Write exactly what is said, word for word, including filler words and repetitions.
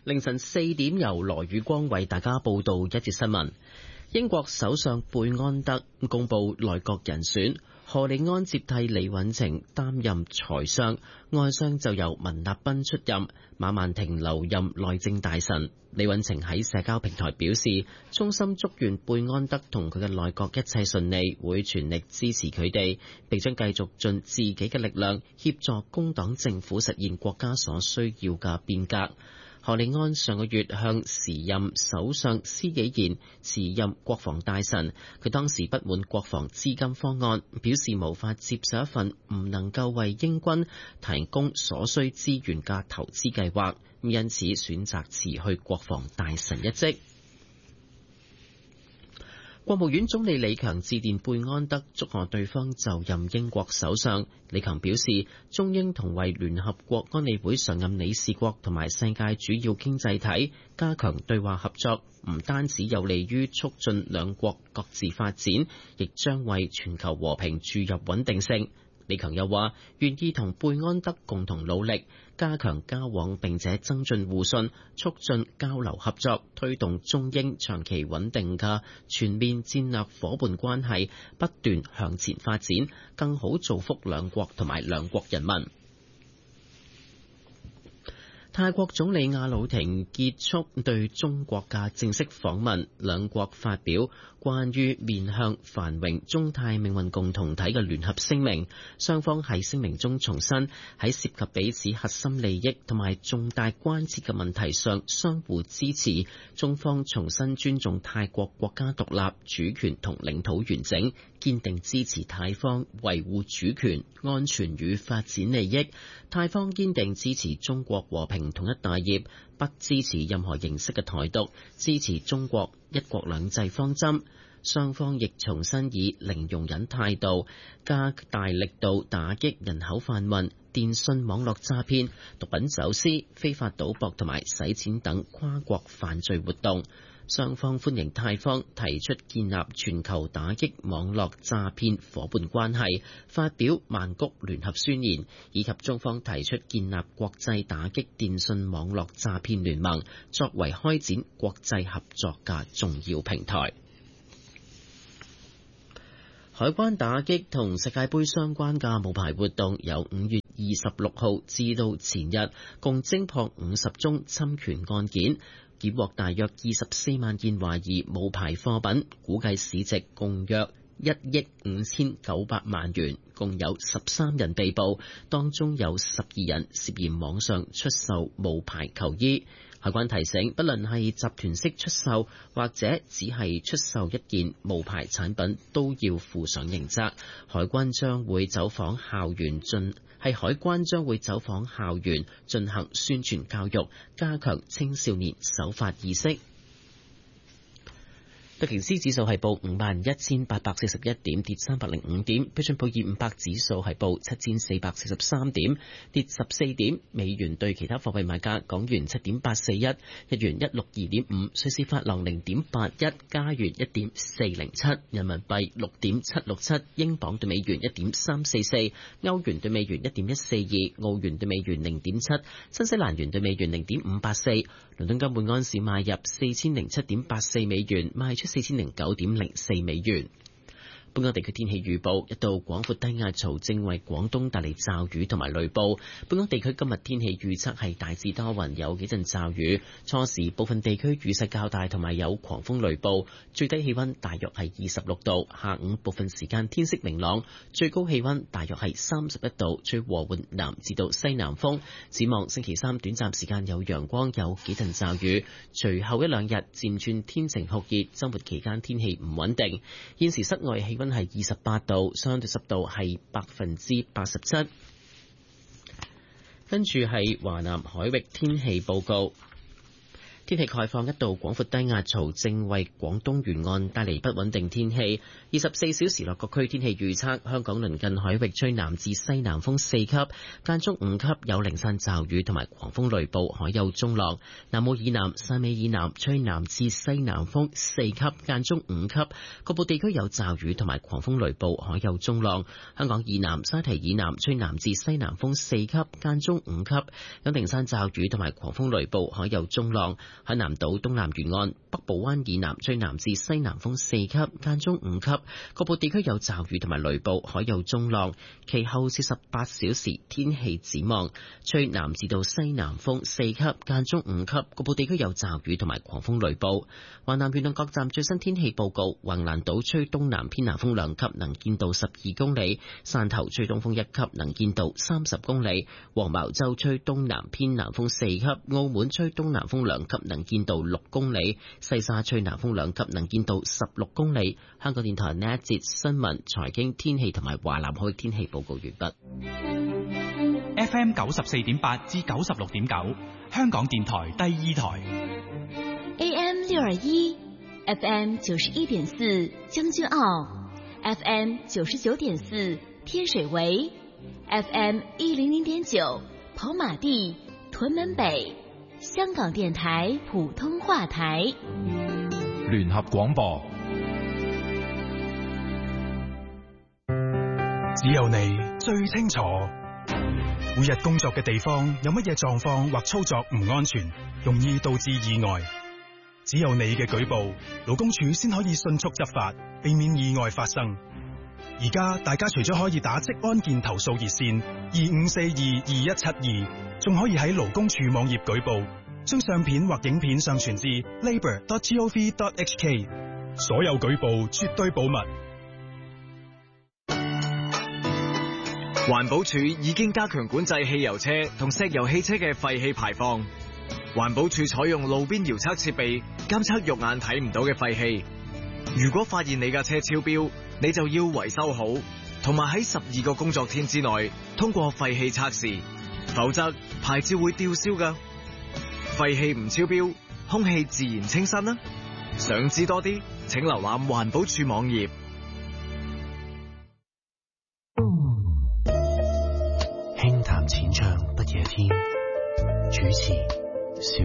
凌晨四點由羅宇光為大家報道一節新聞。英國首相貝安德公布內閣人選，賀里安接替李允晴擔任財相，外相就由文立斌出任，馬曼婷留任內政大臣。李允晴喺社交平台表示，衷心祝願貝安德同佢嘅內閣一切順利，會全力支持佢哋，並將繼續盡自己嘅力量協助工黨政府實現國家所需要嘅變革。賀里安上個月向時任首相施紀賢辭任國防大臣，佢當時不滿國防資金方案，表示無法接受一份唔能夠為英軍提供所需資源嘅投資計劃，因此選擇辭去國防大臣一職。國務院總理李強致電貝安德，祝賀對方就任英國首相。李強表示，中英同為聯合國安理會常任理事國同埋世界主要經濟體，加強對話合作，唔單止有利於促進兩國各自發展，亦將為全球和平注入穩定性。李強又話，願意同貝安德共同努力，加強交往並且增進互信，促進交流合作，推動中英長期穩定嘅全面戰略夥伴關係不斷向前發展，更好造福兩國同埋兩國人民。泰國總理阿魯廷結束對中國嘅正式訪問，兩國發表關於面向繁榮中泰命運共同體嘅聯合聲明。雙方喺聲明中重申，喺涉及彼此核心利益同埋重大關切嘅問題上相互支持。中方重新尊重泰國國家獨立、主權同領土完整，堅定支持泰方維護主權、安全與發展利益。泰方堅定支持中國和平統一大業，不支持任何形式嘅台獨，支持中國一國兩制方針。雙方亦重新以零容忍態度，加大力度打擊人口販運、電信網絡詐騙、毒品走私、非法賭博同埋洗錢等跨國犯罪活動。雙方歡迎泰方提出建立全球打擊網絡詐騙夥伴關係，發表曼谷聯合宣言，以及中方提出建立國際打擊電信網絡詐騙聯盟，作為開展國際合作嘅重要平台。海關打擊同世界盃相關嘅無牌活動，由五月二十六號至到前日，共偵破五十宗侵權案件，檢獲大約二十四萬件懷疑無牌貨品，估計市值共約一億五千九百萬元，共有十三人被捕，當中有十二人涉嫌網上出售無牌球衣。海關提醒，不論係集團式出售或者只係出售一件無牌產品，都要負上刑責。海關將會走訪校園進係海關將會走訪校園進行宣傳教育，加強青少年守法意識。道瓊斯指數係報五萬一千八百四十一點，跌三百零五點；標準普爾五百指數係報七千四百四十三點，跌十四點。美元對其他貨幣賣價：港元七點八四一，日元一六二點五，瑞士法郎零點八一，加元一點四零七，人民幣六點七六七，英鎊對美元一點三四四，歐元對美元一點一四二，澳元對美元零點七，新西蘭元對美元零點五八四。倫敦金每安士買入四千零七點八四美元，賣出四千零九點零四美元。本港地區天氣預報，一道廣闊低壓槽正為廣東帶嚟驟雨同埋雷暴。本港地區今日天氣預測係大致多雲，有幾陣驟雨，初時部分地區雨勢較大，同埋有狂風雷暴。最低氣溫大約係二十六度，下午部分時間天色明朗，最高氣溫大約係三十一度，吹和緩南至到西南風。展望星期三短暫時間有陽光，有幾陣驟雨，隨後一兩日漸轉天晴酷熱，周末期間天氣唔穩定。現時室外氣溫係二十八度，相對濕度係百分之八十七。跟住係華南海域天氣報告。 天氣概況，一道廣闊低壓槽正為廣東沿岸帶嚟不穩定天氣。二十四小時內各區天氣預測：香港鄰近海域吹南至西南風四級，間中五級，有零散驟雨同埋狂風雷暴，海有中浪。南澳以南、汕尾以南吹南至西南風四級，間中五級，局部地區有驟雨同埋狂風雷暴，海有中浪。香港以南、沙堤以南吹南至西南風四級，間中五級，有零散驟雨同埋狂風雷暴，海有中浪。海南島東南沿岸、北部灣以南吹南至西南風四級，間中五級，局部地區有驟雨同埋雷暴，海有中浪。其後四十八小時天氣展望，吹南至到西南風四級，間中五級，局部地區有驟雨同埋狂風雷暴。華南沿岸各站最新天氣報告：橫瀾島吹東南偏南風兩級，能見度十二公里；汕頭吹東風一級，能見度三十公里；黃茅洲吹東南偏南風四級；澳門吹東南風兩級，能見度六公里；西沙吹南風兩級，能見度十六公里。香港電台呢一節新聞、財經、天氣同埋華南海天氣報告完畢。 F M 九十四點八至九十六點九，香港電台第二台。 A M 六二一，F M 九十一點四將軍澳 ，F M 九十九點四天水圍 ，F M 一零零點九跑馬地、屯門北。香港電台普通話台， 聯合廣播。 只有你最清楚，每日工作嘅地方有乜嘢狀況或操作唔安全，容易導致意外。只有你嘅舉報，勞工處先可以迅速執法，避免意外發生。而家大家除咗可以打職安健投訴熱線二五四二二一七二，仲可以喺勞工處網頁舉報，將相片或影片上傳至 labour dot gov dot h k。所有舉報絕對保密。 環保署已經加強管制汽油車同石油汽車嘅廢氣排放。環保署採用路邊遙測設備監測肉眼睇唔到嘅廢氣。如果發現你架車超標，你就要維修好，同埋喺十二個工作天之內通過廢氣測試，否則牌照會吊銷㗎。廢氣唔超標，空氣自然清新啦。想知多啲，請瀏覽環保署網頁。 輕談淺唱不夜天，主持